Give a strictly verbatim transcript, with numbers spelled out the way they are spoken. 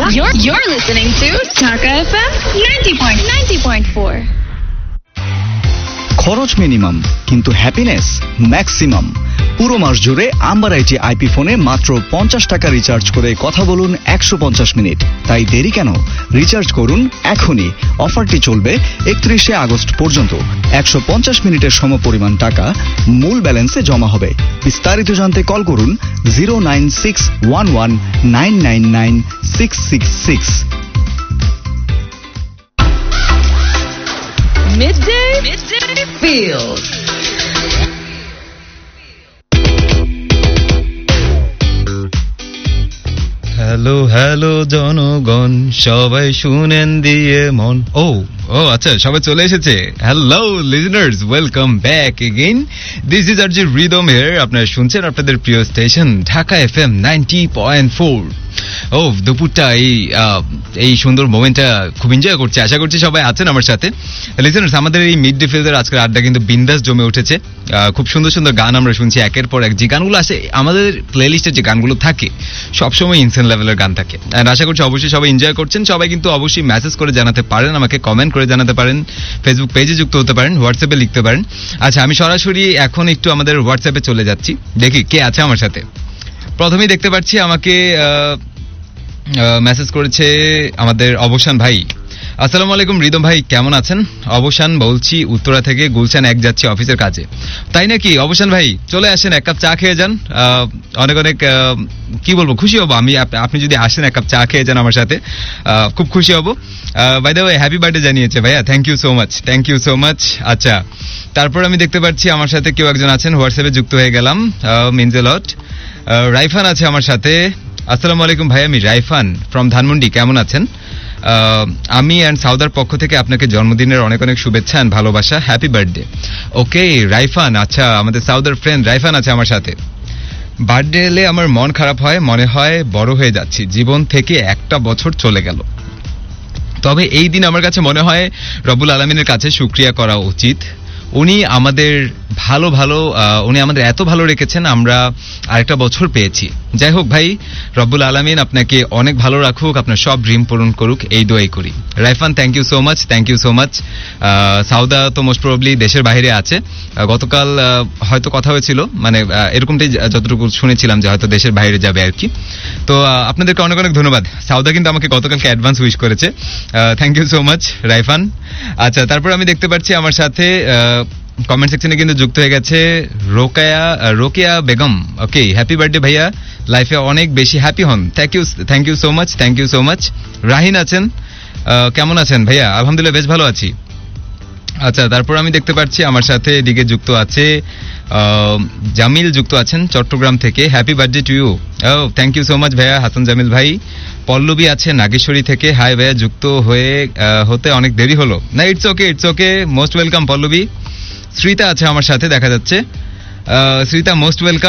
You're, you're listening to Dhaka F M ninety point four. খরচ minimum কিন্তু happiness maximum. পুরো মাস জুড়ে amber IT IP ফোনে মাত্র পঞ্চাশ টাকা রিচার্জ করে কথা বলুন একশো পঞ্চাশ মিনিট। তাই দেরি কেন? রিচার্জ করুন এখনই। অফারটি চলবে একত্রিশে আগস্ট পর্যন্ত। একশো পঞ্চাশ মিনিটের সমপরিমাণ টাকা মূল ব্যালেন্সে জমা হবে। বিস্তারিত জানতে কল করুন zero nine six one one nine nine nine six six six. Midday, midday feels. Hello hello জনগণ, সবাই শুনেন দিয়ে মন। ও ও আচ্ছা, সবাই চলে এসেছে। Hello লিজনার্স, welcome back again. This is আর যে রিদম হিয়ার। আপনারা শুনছেন আপনাদের প্রিয় station Dhaka F M ninety point four. ও দুপুরটা এই এই সুন্দর মোমেন্টটা খুব এনজয় করছি। আশা করছি সবাই আছেন আমার সাথে। লিসেনার্স, আমাদের এই মিড ডে ফিল্ডের আজকের আড্ডা কিন্তু বিন্দাস জমে উঠেছে। খুব সুন্দর সুন্দর গান আমরা শুনছি একের পর এক। যে গানগুলো আসে আমাদের প্লে লিস্টে, যে গানগুলো থাকে সবসময় ইনসেন লেভেলের গান থাকে। আর আশা করছি অবশ্যই সবাই এনজয় করছেন। সবাই কিন্তু অবশ্যই মেসেজ করে জানাতে পারেন, আমাকে কমেন্ট করে জানাতে পারেন, ফেসবুক পেজে যুক্ত হতে পারেন, হোয়াটসঅ্যাপে লিখতে পারেন। আচ্ছা, আমি সরাসরি এখন একটু আমাদের হোয়াটসঅ্যাপে চলে যাচ্ছি, দেখি কে আছে আমার সাথে। প্রথমেই দেখতে পাচ্ছি আমাকে মেসেজ করেছে আমাদের অবসান ভাই। আসসালামু আলাইকুম রিদম ভাই, কেমন আছেন? অবসান বলছি উত্তরা থেকে, গুলশান এক যাচ্ছি অফিসের কাজে। তাই নাকি অবসান ভাই? চলে আসেন, এক কাপ চা খেয়ে যান। অনেক অনেক কি বলবো, খুশি হব আমি আপনি যদি আসেন, এক কাপ চা খেয়ে যান আমার সাথে, খুব খুশি হব। By the way, happy birthday জানিয়েছে ভাইয়া, thank you so much, thank you so much. আচ্ছা, তারপর আমি দেখতে পাচ্ছি আমার সাথে কেউ একজন আছেন, হোয়াটসঅ্যাপে যুক্ত হয়ে গেলাম, মিনস এ লট। রাইফান আছে আমার সাথে। আসসালামু আলাইকুম ভাই, আমি রাইফান ফ্রম ধানমন্ডি, কেমন আছেন? আমি অ্যান্ড সাউদার পক্ষ থেকে আপনাকে জন্মদিনের অনেক অনেক শুভেচ্ছা অ্যান্ড ভালোবাসা, হ্যাপি বার্থডে। ওকে রাইফান, আচ্ছা আমাদের সাউদার ফ্রেন্ড রাইফান আছে আমার সাথে। বার্থডে এলে আমার মন খারাপ হয়, মনে হয় বড় হয়ে যাচ্ছি, জীবন থেকে একটা বছর চলে গেল। তবে এই দিন আমার কাছে মনে হয় রব্বুল আলামিনের কাছে শুকরিয়া করা উচিত। উনি আমাদের ভালো ভালো উনি আমাদের এত ভালো রেখেছেন, আমরা আরেকটা বছর পেয়েছি। যাই হোক ভাই, রব্বুল আলামিন আপনাকে অনেক ভালো রাখুক, আপনার সব ড্রিম পূরণ করুক, এই দোয়াই করি। রাইফান, thank you so much, thank you so much. Sawda তো মোস্ট প্রবাবলি দেশের বাইরে আছে। গতকাল হয়তো কথা হয়েছিল, মানে এরকমটাই যতটুকু শুনেছিলাম যে হয়তো দেশের বাইরে যাবে আর কি। তো আপনাদেরকে অনেক অনেক ধন্যবাদ। সাউদা কিন্তু আমাকে গতকালকে অ্যাডভান্স উইশ করেছে, থ্যাংক ইউ সো মাচ রাইফান। আচ্ছা, তারপর আমি দেখতে পাচ্ছি আমার সাথে কমেন্ট সেকশনে কিন্তু যুক্ত হয়ে গেছে রোকেয়া রোকেয়া বেগম। ওকে, হ্যাপি বার্থডে ভাইয়া, লাইফে অনেক বেশি হ্যাপি হন। Thank you thank you so much, thank you so much. রাহিন আছেন, কেমন আছেন ভাইয়া? আলহামদুলিল্লাহ বেশ ভালো আছি। আচ্ছা, তারপর আমি দেখতে পাচ্ছি আমার সাথে এদিকে যুক্ত আছে জামিল, যুক্ত আছেন চট্টগ্রাম থেকে, happy birthday to you. O thank you so much ভাইয়া, হাসান জামিল ভাই। পল্লবী আছে নাগেশ্বরী থেকে, হাই ভাইয়া, যুক্ত হয়ে হতে অনেক দেরি হলো। না, it's okay, it's okay, most welcome Pallavi. Shrita আছে আমার সাথে দেখা যাচ্ছে, শ্রীতা মোস্ট ওয়েলকাম।